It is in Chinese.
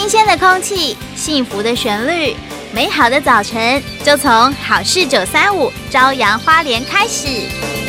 新鲜的空气，幸福的旋律，美好的早晨就从好事935朝阳花莲开始。